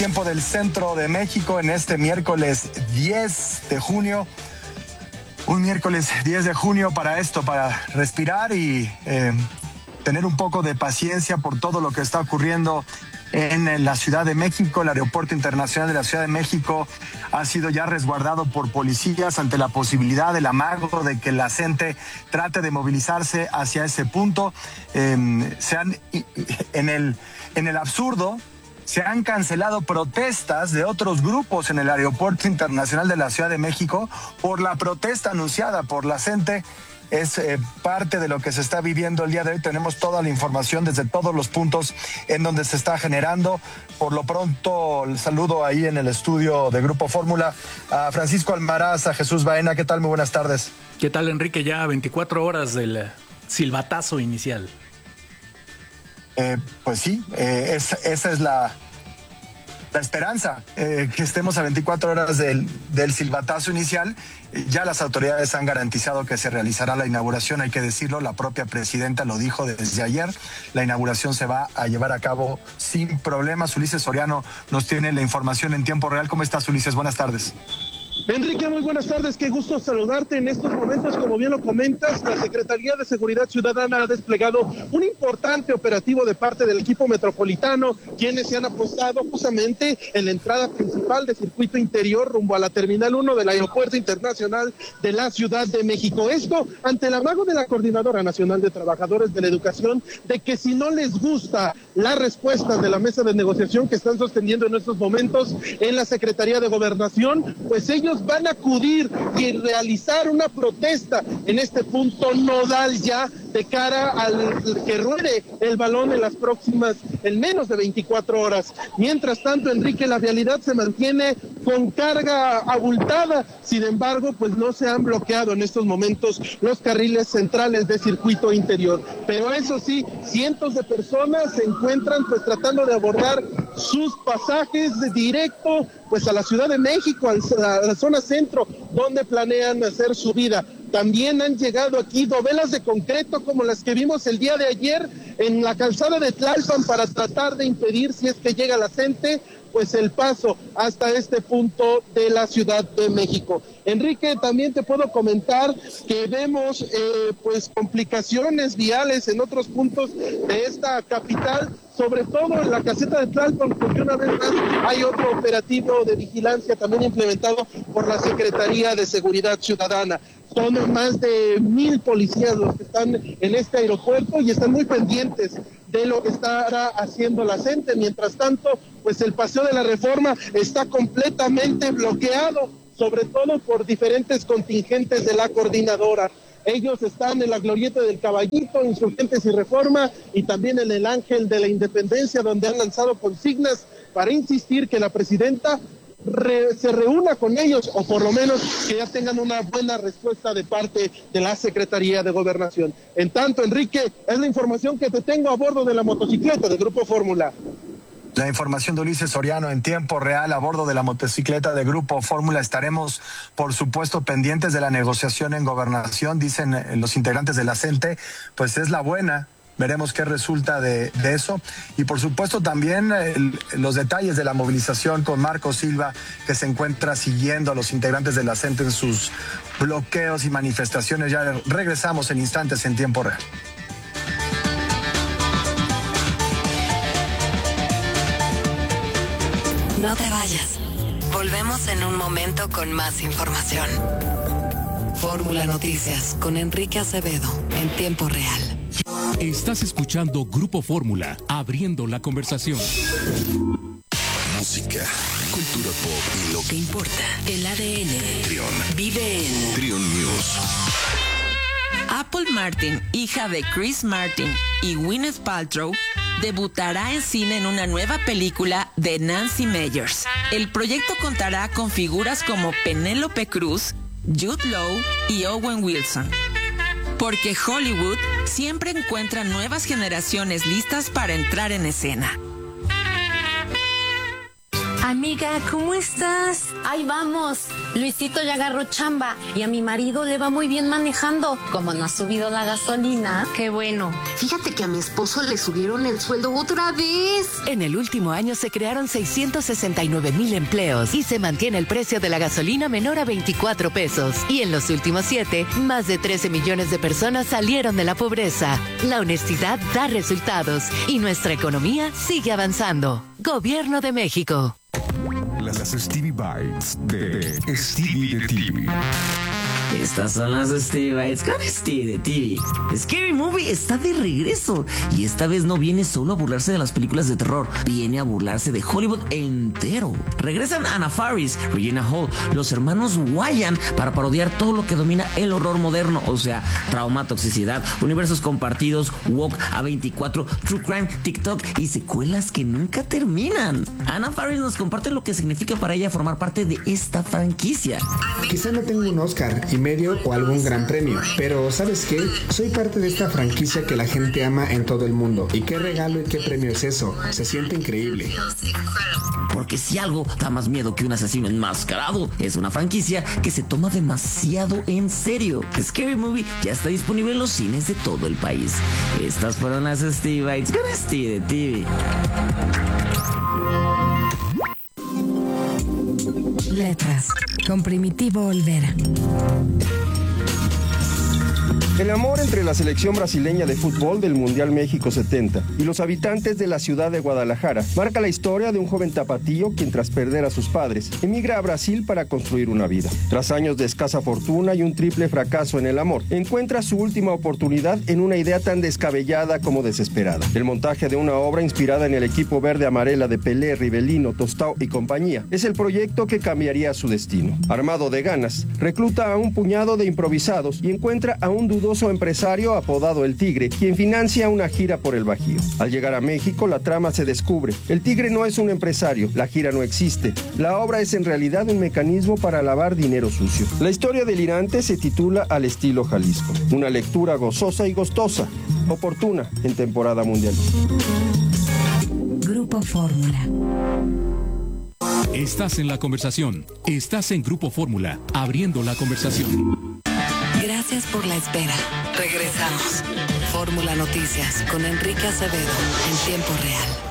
tiempo del centro de México en este miércoles 10 de junio. Un miércoles 10 de junio para respirar y tener un poco de paciencia por todo lo que está ocurriendo en la Ciudad de México. El Aeropuerto Internacional de la Ciudad de México ha sido ya resguardado por policías ante la posibilidad del amago de que la gente trate de movilizarse hacia ese punto. En el absurdo, se han cancelado protestas de otros grupos en el Aeropuerto Internacional de la Ciudad de México por la protesta anunciada por la gente. Es parte de lo que se está viviendo el día de hoy. Tenemos toda la información desde todos los puntos en donde se está generando. Por lo pronto, el saludo ahí en el estudio de Grupo Fórmula a Francisco Almaraz, a Jesús Baena. ¿Qué tal? Muy buenas tardes. ¿Qué tal, Enrique? Ya 24 horas del silbatazo inicial. Pues sí, esa es la esperanza, que estemos a 24 horas del silbatazo inicial. Ya las autoridades han garantizado que se realizará la inauguración, hay que decirlo, la propia presidenta lo dijo desde ayer. La inauguración se va a llevar a cabo sin problemas. Ulises Soriano nos tiene la información en tiempo real. ¿Cómo estás, Ulises? Buenas tardes. Enrique, muy buenas tardes, qué gusto saludarte en estos momentos. Como bien lo comentas, la Secretaría de Seguridad Ciudadana ha desplegado un importante operativo de parte del equipo metropolitano, quienes se han apostado justamente en la entrada principal de circuito interior rumbo a la Terminal 1 del Aeropuerto Internacional de la Ciudad de México. Esto ante el amago de la Coordinadora Nacional de Trabajadores de la Educación de que si no les gusta la respuesta de la mesa de negociación que están sosteniendo en estos momentos en la Secretaría de Gobernación, pues ellos van a acudir y realizar una protesta en este punto nodal ya de cara al que ruede el balón en menos de 24 horas. Mientras tanto, Enrique, la vialidad se mantiene con carga abultada. Sin embargo, pues no se han bloqueado en estos momentos los carriles centrales de circuito interior. Pero eso sí, cientos de personas se encuentran pues tratando de abordar sus pasajes de directo pues a la Ciudad de México, a la zona centro, donde planean hacer su vida. También han llegado aquí dovelas de concreto como las que vimos el día de ayer en la calzada de Tlalpan para tratar de impedir, si es que llega la gente, pues el paso hasta este punto de la Ciudad de México. Enrique, también te puedo comentar que vemos pues complicaciones viales en otros puntos de esta capital, sobre todo en la caseta de Tlalpan, porque una vez más hay otro operativo de vigilancia también implementado por la Secretaría de Seguridad Ciudadana. Son más de 1,000 policías los que están en este aeropuerto y están muy pendientes de lo que estará haciendo la gente. Mientras tanto, pues el Paseo de la Reforma está completamente bloqueado, sobre todo por diferentes contingentes de la coordinadora. Ellos están en la Glorieta del Caballito, Insurgentes y Reforma, y también en el Ángel de la Independencia, donde han lanzado consignas para insistir que la presidenta se reúna con ellos, o por lo menos que ya tengan una buena respuesta de parte de la Secretaría de Gobernación. En tanto, Enrique, es la información que te tengo a bordo de la motocicleta de Grupo Fórmula. La información de Ulises Soriano en tiempo real a bordo de la motocicleta de Grupo Fórmula. Estaremos, por supuesto, pendientes de la negociación en Gobernación, dicen los integrantes de la CENTE, pues es la buena. Veremos qué resulta de eso. Y por supuesto también los detalles de la movilización con Marco Silva, que se encuentra siguiendo a los integrantes de la CENTE en sus bloqueos y manifestaciones. Ya regresamos en instantes en tiempo real. No te vayas. Volvemos en un momento con más información. Fórmula Noticias con Enrique Acevedo en tiempo real. Estás escuchando Grupo Fórmula, abriendo la conversación. Música, cultura pop y lo que importa. El ADN. Trión. Vive en Trión News. Apple Martin, hija de Chris Martin y Gwyneth Paltrow, debutará en cine en una nueva película de Nancy Meyers. El proyecto contará con figuras como Penélope Cruz, Jude Law y Owen Wilson. Porque Hollywood siempre encuentra nuevas generaciones listas para entrar en escena. Amiga, ¿cómo estás? Ahí vamos. Luisito ya agarró chamba y a mi marido le va muy bien manejando. Como no ha subido la gasolina. Qué bueno. Fíjate que a mi esposo le subieron el sueldo otra vez. En el último año se crearon 669,000 empleos y se mantiene el precio de la gasolina menor a 24 pesos. Y en los últimos 7, más de 13 millones de personas salieron de la pobreza. La honestidad da resultados y nuestra economía sigue avanzando. Gobierno de México. Las Stevie Bites de Stevie de TV. Estas son las Stevie Bites con Stevie de TV. Scary Movie está de regreso y esta vez no viene solo a burlarse de las películas de terror, viene a burlarse de Hollywood entero. Regresan Anna Faris, Regina Hall, los hermanos Wyan para parodiar todo lo que domina el horror moderno, o sea, trauma, toxicidad, universos compartidos, woke, A24, true crime, TikTok y secuelas que nunca terminan. Anna Faris nos comparte lo que significa para ella formar parte de esta franquicia. Quizá no tengo un Oscar y medio o algún gran premio, pero ¿sabes qué? Soy parte de esta franquicia que la gente ama en todo el mundo. ¿Y qué regalo y qué premio es eso? Se siente increíble. Porque si algo da más miedo que un asesino enmascarado, es una franquicia que se toma demasiado en serio. Scary Movie ya está disponible en los cines de todo el país. Estas fueron las Stevie Bites con Stevie de TV. Letras, con Primitivo Olvera. El amor entre la selección brasileña de fútbol del Mundial México 70 y los habitantes de la ciudad de Guadalajara marca la historia de un joven tapatío quien, tras perder a sus padres, emigra a Brasil para construir una vida. Tras años de escasa fortuna y un triple fracaso en el amor, encuentra su última oportunidad en una idea tan descabellada como desesperada. El montaje de una obra inspirada en el equipo verde-amarela de Pelé, Rivelino, Tostao y compañía es el proyecto que cambiaría su destino. Armado de ganas, recluta a un puñado de improvisados y encuentra a un dudoso empresario apodado El Tigre, quien financia una gira por el Bajío. Al llegar a México, la trama se descubre. El Tigre no es un empresario, la gira no existe. La obra es en realidad un mecanismo para lavar dinero sucio. La historia delirante se titula Al estilo Jalisco. Una lectura gozosa y gustosa, oportuna en temporada mundial. Grupo Fórmula. Estás en la conversación. Estás en Grupo Fórmula, abriendo la conversación. Gracias por la espera. Regresamos. Fórmula Noticias con Enrique Acevedo en tiempo real.